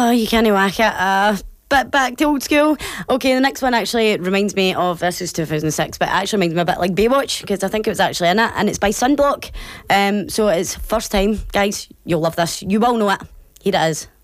Oh, you can't whack it. But back to old school. Okay, the next one actually reminds me of, this is 2006, but it actually reminds me a bit like Baywatch, because I think it was actually in it, and it's by Sunblock. So it's first time, guys, you'll love this. You will know it. Here it is.